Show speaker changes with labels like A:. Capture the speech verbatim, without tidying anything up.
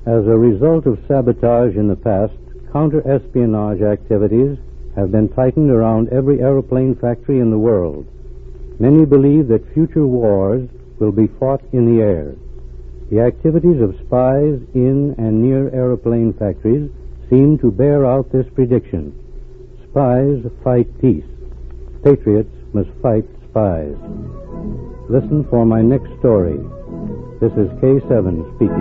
A: As a result of sabotage in the past, counter-espionage activities have been tightened around every aeroplane factory in the world. Many believe that future wars will be fought in the air. The activities of spies in and near aeroplane factories seem to bear out this prediction. Spies fight peace. Patriots must fight spies. Listen for my next story. This is K seven speaking.